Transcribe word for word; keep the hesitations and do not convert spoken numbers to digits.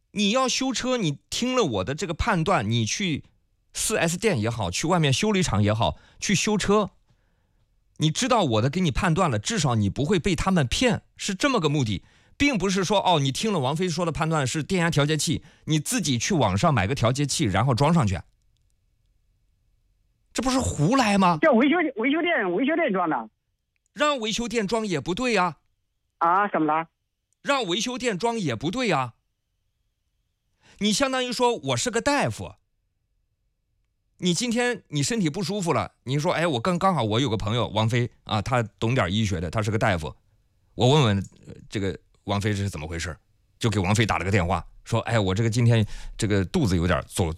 你要修车，你听了我的这个判断，你去 四 S 店也好，去外面修理厂也好，去修车，你知道我的给你判断了，至少你不会被他们骗，是这么个目的，并不是说哦，你听了王菲说的判断是电压调节器，你自己去网上买个调节器然后装上去，这不是胡来吗？ 叫维修维修店维修店装的， 让维修店装也不对呀。 啊，怎么了？ 让维修店装也不对呀。你相当于说我是个大夫，你今天你身体不舒服了，你说哎，我刚刚好我有个朋友王菲啊，她懂点医学的，她是个大夫，我问问这个王菲是怎么回事，就给王菲打了个电话，说哎，我这个今天这个肚子有点左